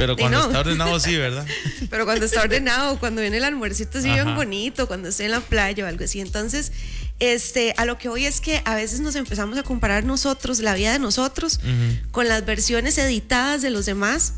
Pero cuando está ordenado sí, ¿verdad? Pero cuando está ordenado, cuando viene el almuercito así bien bonito, cuando estoy en la playa o algo así. Entonces, a lo que voy es que a veces nos empezamos a comparar nosotros, la vida de nosotros, con las versiones editadas de los demás.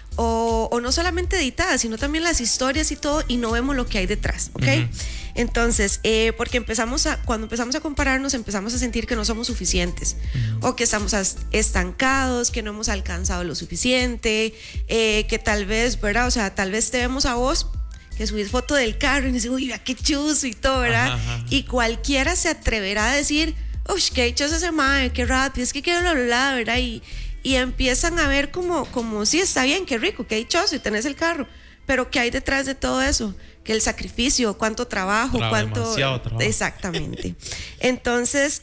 O no solamente editadas, sino también las historias y todo, y no vemos lo que hay detrás, ¿ok? Entonces, porque cuando empezamos a compararnos, empezamos a sentir que no somos suficientes, o que estamos estancados, que no hemos alcanzado lo suficiente, que tal vez, ¿verdad? O sea, tal vez te vemos a vos que subís foto del carro y dices, uy, mira qué chuzo y todo, ¿verdad? Y cualquiera se atreverá a decir, uy, qué dichoso ese mae, qué rápido, es que quiero la ¿verdad? Y empiezan a ver como sí, está bien, qué rico, qué dichoso y tenés el carro, pero ¿qué hay detrás de todo eso? Que el sacrificio, cuánto trabajo, demasiado trabajo. Exactamente. Entonces,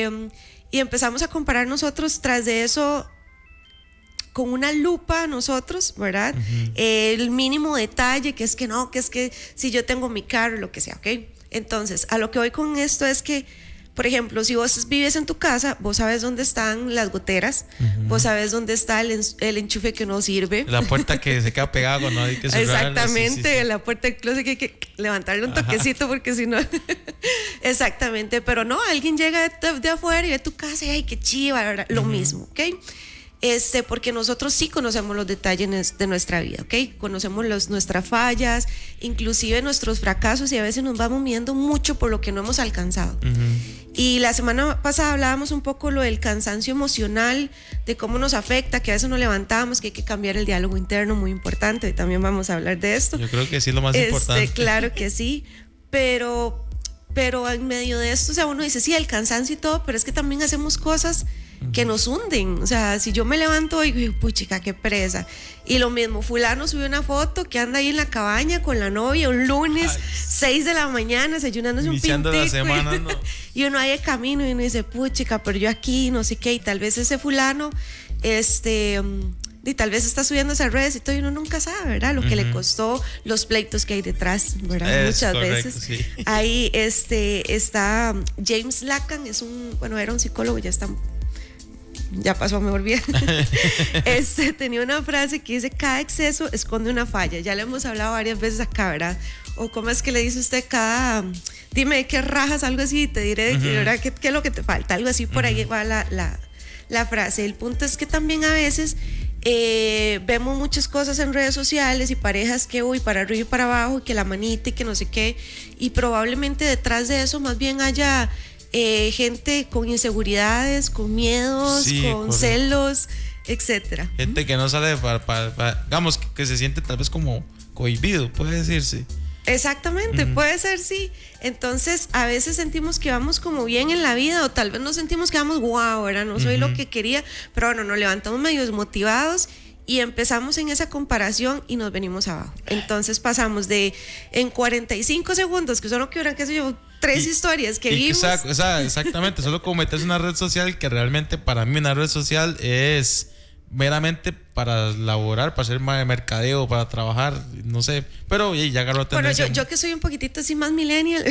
y empezamos a comparar nosotros tras de eso con una lupa nosotros, ¿verdad? El mínimo detalle, que es que si yo tengo mi carro, lo que sea, ¿ok? Entonces, a lo que voy con esto es que, por ejemplo, si vos vives en tu casa, vos sabes dónde están las goteras, vos sabes dónde está el enchufe que no sirve. La puerta que se queda pegada cuando hay que cerrarla. Exactamente, sí. La puerta del closet que hay que levantarle un toquecito porque si no... Exactamente, pero no, alguien llega de afuera y ve tu casa y ¡ay, qué chiva! ¿Verdad? Lo mismo, ¿ok? Porque nosotros sí conocemos los detalles de nuestra vida, ¿ok? Conocemos nuestras fallas, inclusive nuestros fracasos, y a veces nos vamos midiendo mucho por lo que no hemos alcanzado. Y la semana pasada hablábamos un poco lo del cansancio emocional, de cómo nos afecta, que a veces nos levantamos, que hay que cambiar el diálogo interno, muy importante, y también vamos a hablar de esto. Yo creo que sí es lo más importante. Claro que sí, pero en medio de esto, o sea, uno dice, sí, el cansancio y todo, pero es que también hacemos cosas que nos hunden. O sea, si yo me levanto y digo, puchica, qué presa. Y lo mismo, fulano subió una foto que anda ahí en la cabaña con la novia un lunes, 6 de la mañana, desayunándose un pintico. Iniciando la semana, ¿no? Y uno ahí de camino y uno dice, puchica, pero yo aquí, no sé qué. Y tal vez ese fulano, y tal vez está subiendo esas redes y todo, y uno nunca sabe, ¿verdad? Lo que le costó, los pleitos que hay detrás, ¿verdad? Muchas correcto, veces. Sí. Ahí está James Lacan, era un psicólogo, ya pasó a mejor vida. Tenía una frase que dice: cada exceso esconde una falla. Ya le hemos hablado varias veces acá, ¿verdad? O cómo es que le dice usted dime qué rajas, algo así, te diré ¿verdad? ¿Qué es lo que te falta? Algo así, por ahí va la frase. El punto es que también a veces vemos muchas cosas en redes sociales y parejas que para arriba y para abajo, y que la manita y que no sé qué, y probablemente detrás de eso más bien haya gente con inseguridades, con miedos, con celos, etcétera. Gente que no sale digamos, que se siente tal vez como cohibido, puede decirse. Exactamente, puede ser, sí. Entonces, a veces sentimos que vamos como bien en la vida, o tal vez no sentimos que vamos guau, ¿verdad? No soy lo que quería, pero bueno, nos levantamos medio desmotivados y empezamos en esa comparación y nos venimos abajo. Entonces pasamos en 45 segundos, que son lo que duran, qué sé yo, 3 historias que vimos. Exactamente, solo como meterse en una red social, que realmente para mí una red social es meramente para laborar, para hacer mercadeo, para trabajar, no sé, pero ya agarró tendencia. Bueno, yo que soy un poquitito así más millennial,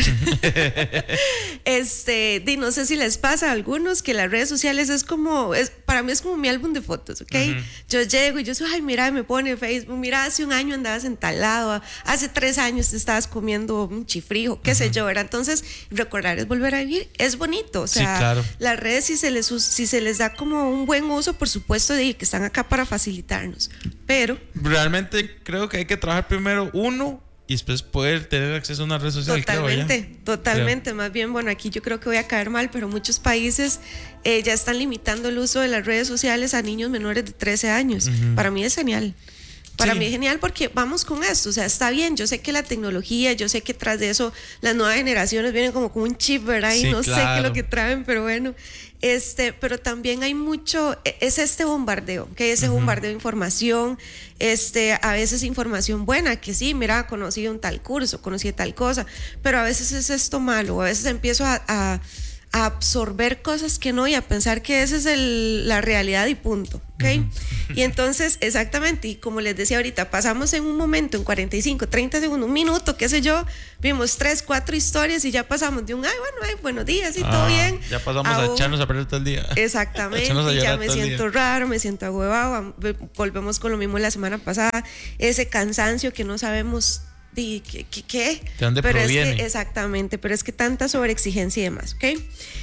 no sé si les pasa a algunos que las redes sociales para mí es como mi álbum de fotos, ¿ok? Yo llego y yo soy, ay, mira, me pone Facebook, mira, hace un año andabas en tal lado, hace 3 años te estabas comiendo un chifrijo, qué sé yo, ¿verdad? Entonces, recordar es volver a vivir, es bonito, o sea, sí, claro. Las redes, si se les da como un buen uso, por supuesto, que están acá para facilitarnos, pero realmente creo que hay que trabajar primero uno y después poder tener acceso a una red social. Totalmente. Creo. Más bien, bueno, aquí yo creo que voy a caer mal, pero muchos países ya están limitando el uso de las redes sociales a niños menores de 13 años. Para mí es genial. Para mí es genial porque vamos con esto, o sea, está bien, yo sé que la tecnología, yo sé que tras de eso las nuevas generaciones vienen como con un chip, ¿verdad? Y no sé qué es lo que traen, pero bueno, pero también hay mucho, es bombardeo, que ese bombardeo de información, a veces información buena, que sí, mira, conocí un tal curso, conocí tal cosa, pero a veces es esto malo, a veces empiezo a a absorber cosas que no y a pensar que esa es la realidad y punto, ¿ok? Y entonces, exactamente, y como les decía ahorita, pasamos en un momento, en 45, 30 segundos, un minuto, qué sé yo, vimos 3, 4 historias y ya pasamos de un, buenos días y todo bien. Ya pasamos a echarnos a perder todo el día. Exactamente, y ya me siento raro, me siento agüevado, volvemos con lo mismo la semana pasada, ese cansancio que no sabemos ¿qué? ¿De dónde proviene? Exactamente, pero es que tanta sobreexigencia y demás, ¿ok?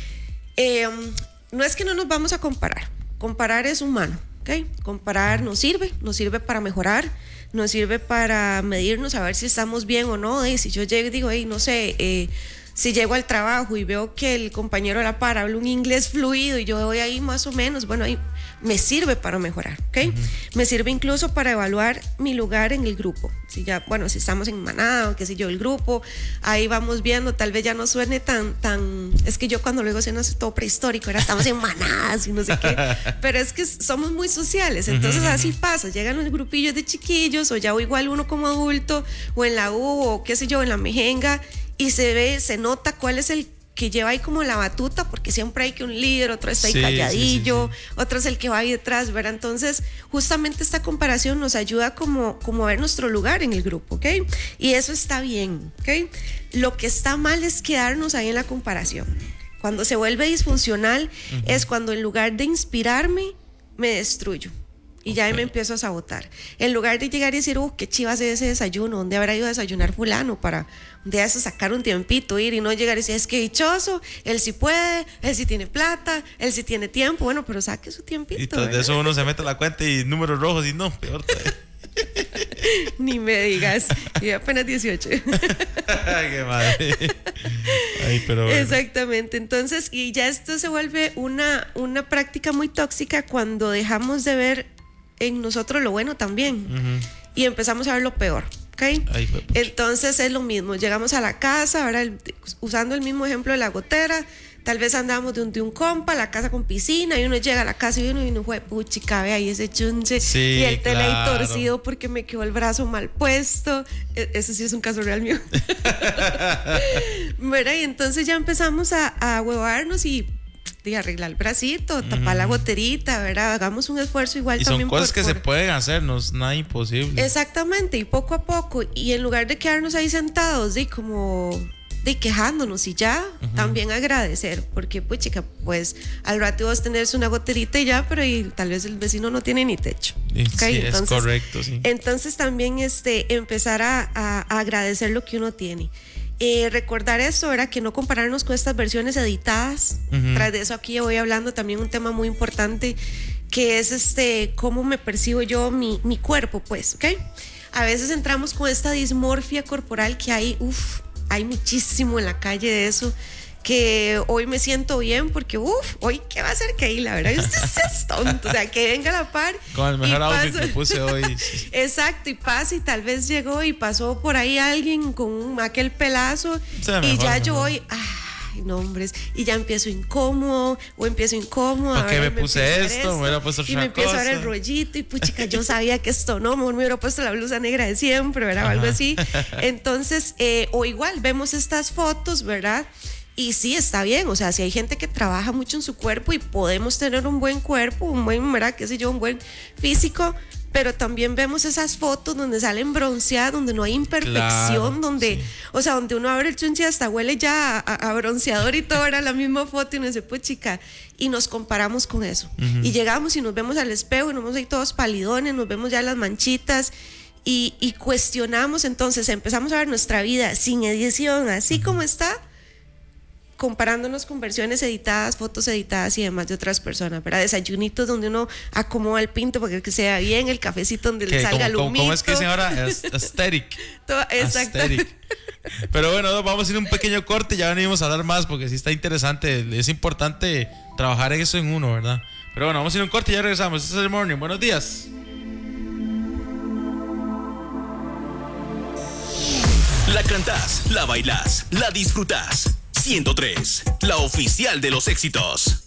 No es que no nos vamos a comparar es humano, ¿ok? Comparar nos sirve para mejorar, nos sirve para medirnos, a ver si estamos bien o no. Si yo llego y digo, no sé, si llego al trabajo y veo que el compañero a la par habla un inglés fluido y yo voy ahí más o menos, bueno, ahí me sirve para mejorar, ¿ok? Me sirve incluso para evaluar mi lugar en el grupo. Si estamos en manada o qué sé yo, el grupo, ahí vamos viendo, tal vez ya no suene tan, es que yo cuando luego suena todo prehistórico, estamos en manadas y no sé qué, pero es que somos muy sociales, entonces así pasa, llegan los grupillos de chiquillos o ya o igual uno como adulto o en la U o qué sé yo, en la mejenga y se nota cuál es el que lleva ahí como la batuta, porque siempre hay que un líder, otro está ahí calladillo, otro es el que va ahí detrás, ¿verdad? Entonces, justamente esta comparación nos ayuda como a ver nuestro lugar en el grupo, ¿ok? Y eso está bien, ¿ok? Lo que está mal es quedarnos ahí en la comparación. Cuando se vuelve disfuncional es cuando en lugar de inspirarme, me destruyo. Y ya me empiezo a sabotar. En lugar de llegar y decir, qué chiva hace ese desayuno, ¿dónde habrá ido a desayunar fulano? Para un día eso sacar un tiempito, ir y no llegar y decir, es que dichoso, él sí puede, él sí tiene plata, él sí tiene tiempo. Bueno, pero saque su tiempito. Y tras de eso uno se mete a la cuenta y números rojos y no, peor todavía. Ni me digas, y apenas 18. Ay, qué madre. Ay, pero bueno. Exactamente, entonces, y ya esto se vuelve una práctica muy tóxica cuando dejamos de ver en nosotros lo bueno también y empezamos a ver lo peor, ¿ok? Entonces es lo mismo, llegamos a la casa, ahora usando el mismo ejemplo de la gotera, tal vez andamos de un compa, la casa con piscina y uno llega a la casa y uno fue, puchica, ve ahí ese chunche y el tele ahí torcido porque me quedó el brazo mal puesto. Eso sí es un caso real mío. Bueno, y entonces ya empezamos a huevarnos y arreglar el bracito, tapar la goterita, ¿verdad? Hagamos un esfuerzo igual. Y también son cosas que se pueden hacer, no es nada imposible. Exactamente, y poco a poco, y en lugar de quedarnos ahí sentados quejándonos y ya, también agradecer, porque pues chica, pues al rato vas a tenerse una goterita y ya, pero tal vez el vecino no tiene ni techo. ¿Okay? Sí, entonces, es correcto, sí. Entonces también empezar a agradecer lo que uno tiene. Recordar esto, ¿verdad? Que no compararnos con estas versiones editadas. Tras de eso aquí voy hablando también un tema muy importante que es cómo me percibo yo mi cuerpo, pues, ¿ok? A veces entramos con esta dismorfia corporal que hay muchísimo en la calle de eso, que hoy me siento bien porque hoy qué va a ser que la verdad usted es tonto, o sea, que venga a la par con el mejor outfit que puse hoy. Exacto, y pasa y tal vez llegó y pasó por ahí alguien con aquel pelazo y ya yo voy no hombres, y ya empiezo incómodo ¿Por qué me puse esto? Me hubiera puesto otra cosa. Y me empiezo a ver el rollito y puchica, yo sabía que esto no, mejor me hubiera puesto la blusa negra de siempre, ¿verdad? O algo así. Entonces, o igual vemos estas fotos, ¿verdad? Y sí, está bien, o sea, si hay gente que trabaja mucho en su cuerpo y podemos tener un buen cuerpo, un buen, ¿verdad? Qué sé yo, un buen físico, pero también vemos esas fotos donde salen bronceadas, donde no hay imperfección, donde, o sea, donde uno abre el chunche y hasta huele ya a bronceador y todo, era la misma foto y uno dice, pues chica, y nos comparamos con eso. Y llegamos y nos vemos al espejo y nos vemos ahí todos palidones, nos vemos ya las manchitas y cuestionamos, entonces empezamos a ver nuestra vida sin edición, así como está, comparándonos con versiones editadas, fotos editadas y demás de otras personas, ¿verdad? Desayunitos donde uno acomoda el pinto para que se vea bien, el cafecito donde le salga el humito. ¿Cómo es que dicen ahora? Aesthetic. Exacto. Aesthetic. Pero bueno, vamos a ir a un pequeño corte y ya venimos a hablar más porque sí está interesante. Es importante trabajar eso en uno, ¿verdad? Pero bueno, vamos a ir a un corte y ya regresamos. Este es el Morning. Buenos días. La cantás, la bailás, la disfrutás. 103, la oficial de los éxitos.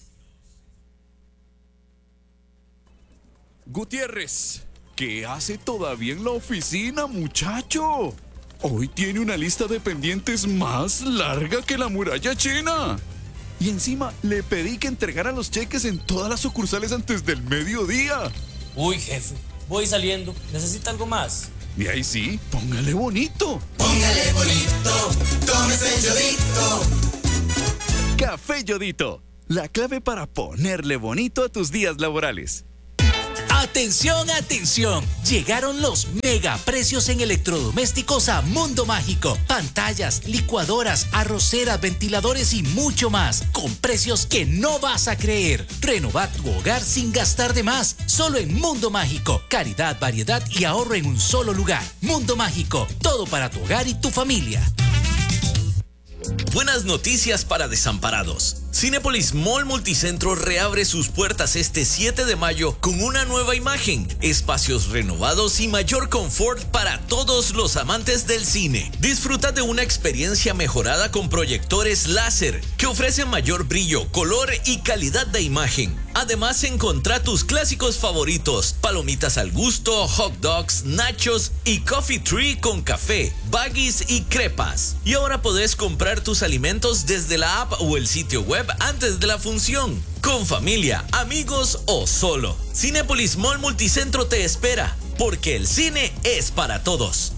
Gutiérrez, ¿qué hace todavía en la oficina, muchacho? Hoy tiene una lista de pendientes más larga que la muralla china. Y encima le pedí que entregara los cheques en todas las sucursales antes del mediodía. Uy, jefe, voy saliendo. ¿Necesita algo más? Y ahí sí, póngale bonito. Póngale bonito, tómese Yodito. Café Yodito, la clave para ponerle bonito a tus días laborales. Atención, atención. Llegaron los mega precios en electrodomésticos a Mundo Mágico. Pantallas, licuadoras, arroceras, ventiladores y mucho más. Con precios que no vas a creer. Renova tu hogar sin gastar de más. Solo en Mundo Mágico. Calidad, variedad y ahorro en un solo lugar. Mundo Mágico. Todo para tu hogar y tu familia. Buenas noticias para desamparados. Cinépolis Mall Multicentro reabre sus puertas este 7 de mayo con una nueva imagen, espacios renovados y mayor confort para todos los amantes del cine. Disfruta de una experiencia mejorada con proyectores láser que ofrecen mayor brillo, color y calidad de imagen. Además, encontrá tus clásicos favoritos, palomitas al gusto, hot dogs, nachos y coffee tree con café, baggies y crepas. Y ahora podés comprar tus alimentos desde la app o el sitio web antes de la función, con familia, amigos o solo. Cinépolis Mall Multicentro te espera, porque el cine es para todos.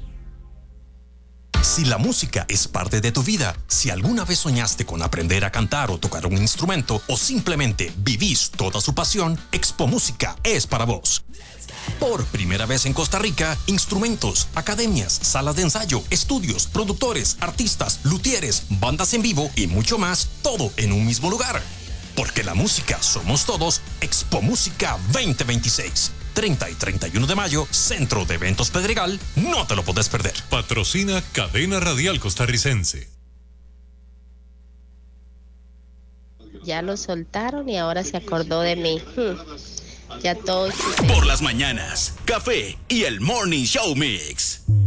Si la música es parte de tu vida, si alguna vez soñaste con aprender a cantar o tocar un instrumento o simplemente vivís toda su pasión, Expo Música es para vos. Por primera vez en Costa Rica, instrumentos, academias, salas de ensayo, estudios, productores, artistas, luthieres, bandas en vivo y mucho más, todo en un mismo lugar. Porque la música somos todos, Expo Música 2026. 30 y 31 de mayo, Centro de Eventos Pedregal, no te lo podés perder. Patrocina Cadena Radial Costarricense. Ya lo soltaron y ahora se acordó de mí. Ya todo. Por las mañanas, café y el Morning Show Mix.